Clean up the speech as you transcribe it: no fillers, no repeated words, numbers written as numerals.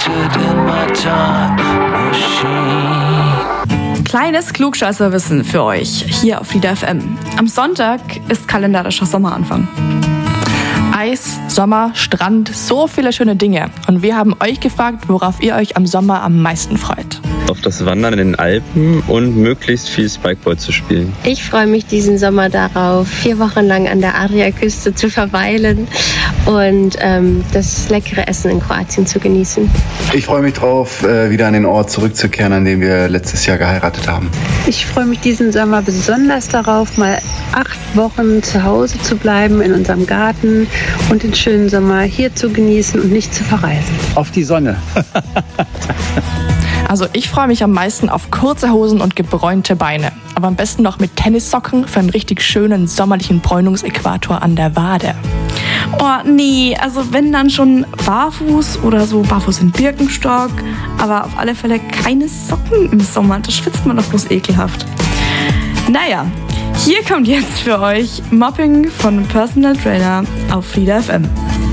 reflected in my time machine. Kleines Klugscheißerwissen für euch hier auf Flieder FM. Am Sonntag ist kalendarischer Sommeranfang. Eis, Sommer, Strand, so viele schöne Dinge. Und wir haben euch gefragt, worauf ihr euch am Sommer am meisten freut. Auf das Wandern in den Alpen und möglichst viel Spikeboard zu spielen. Ich freue mich diesen Sommer darauf, 4 Wochen lang an der Adriaküste zu verweilen und das leckere Essen in Kroatien zu genießen. Ich freue mich drauf, wieder an den Ort zurückzukehren, an dem wir letztes Jahr geheiratet haben. Ich freue mich diesen Sommer besonders darauf, mal 8 Wochen zu Hause zu bleiben in unserem Garten und den schönen Sommer hier zu genießen und nicht zu verreisen. Auf die Sonne. Also ich freue mich am meisten auf kurze Hosen und gebräunte Beine. Aber am besten noch mit Tennissocken für einen richtig schönen sommerlichen Bräunungsäquator an der Wade. Oh nee, also wenn dann schon barfuß oder so barfuß in Birkenstock, aber auf alle Fälle keine Socken im Sommer, da schwitzt man doch bloß ekelhaft. Naja, hier kommt jetzt für euch Mopping von Personal Trainer auf Flieder FM.